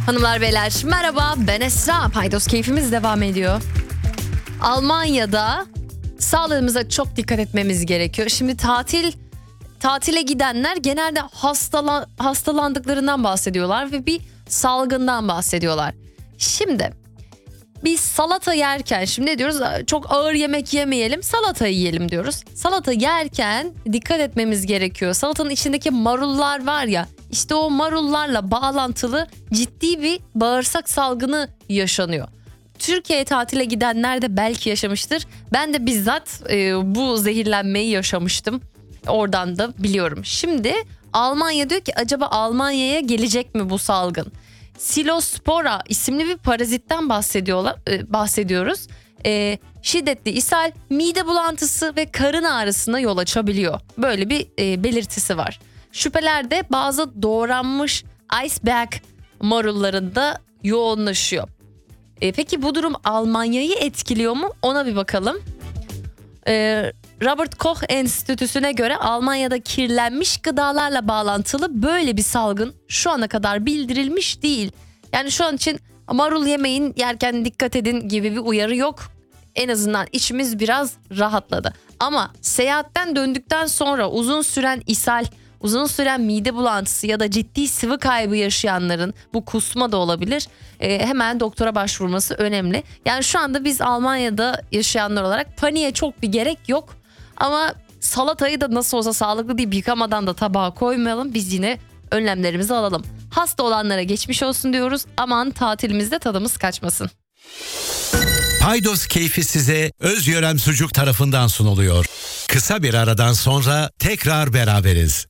Hanımlar beyler merhaba, ben Esra. Paydos keyfimiz devam ediyor. Almanya'da sağlığımıza çok dikkat etmemiz gerekiyor. Şimdi tatile gidenler genelde hastalandıklarından bahsediyorlar ve bir salgından bahsediyorlar. Şimdi biz salata yerken şimdi ne diyoruz? Çok ağır yemek yemeyelim, salata yiyelim diyoruz. Salata yerken dikkat etmemiz gerekiyor. Salatanın içindeki marullar var ya, işte o marullarla bağlantılı ciddi bir bağırsak salgını yaşanıyor. Türkiye'ye tatile gidenler de belki yaşamıştır. Ben de bizzat bu zehirlenmeyi yaşamıştım. Oradan da biliyorum. Şimdi Almanya diyor ki acaba Almanya'ya gelecek mi bu salgın? Silospora isimli bir parazitten bahsediyoruz. Şiddetli ishal, mide bulantısı ve karın ağrısına yol açabiliyor. Böyle bir belirtisi var. Şüphelerde bazı doğranmış iceberg marullarında yoğunlaşıyor. Peki bu durum Almanya'yı etkiliyor mu? Ona bir bakalım. Robert Koch Enstitüsü'ne göre Almanya'da kirlenmiş gıdalarla bağlantılı böyle bir salgın şu ana kadar bildirilmiş değil. Yani şu an için marul yemeyin, yerken dikkat edin gibi bir uyarı yok. En azından içimiz biraz rahatladı. Ama seyahatten döndükten sonra uzun süren ishal, uzun süren mide bulantısı ya da ciddi sıvı kaybı yaşayanların, bu kusma da olabilir, hemen doktora başvurması önemli. Yani şu anda biz Almanya'da yaşayanlar olarak paniğe çok bir gerek yok. Ama salatayı da nasıl olsa sağlıklı deyip yıkamadan da tabağa koymayalım. Biz yine önlemlerimizi alalım. Hasta olanlara geçmiş olsun diyoruz. Aman tatilimizde tadımız kaçmasın. Paydos keyfi size Özyörem Sucuk tarafından sunuluyor. Kısa bir aradan sonra tekrar beraberiz.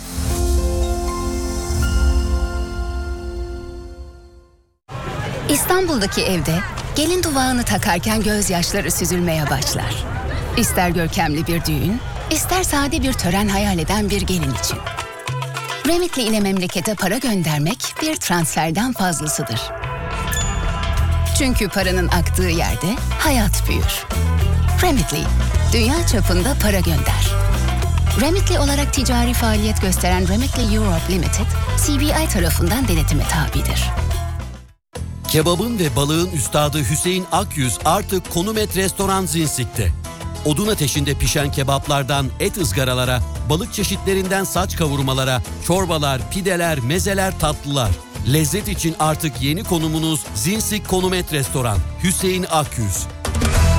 İstanbul'daki evde gelin duvağını takarken gözyaşları süzülmeye başlar. İster görkemli bir düğün, ister sade bir tören hayal eden bir gelin için. Remitly ile memlekete para göndermek bir transferden fazlasıdır. Çünkü paranın aktığı yerde hayat büyür. Remitly, dünya çapında para gönder. Remitly olarak ticari faaliyet gösteren Remitly Europe Limited, CBI tarafından denetime tabidir. Kebabın ve balığın üstadı Hüseyin Akyüz artık Konum Et Restoran Zinsik'te. Odun ateşinde pişen kebaplardan et ızgaralara, balık çeşitlerinden saç kavurmalara, çorbalar, pideler, mezeler, tatlılar. Lezzet için artık yeni konumunuz Zinsik Konum Et Restoran. Hüseyin Akyüz.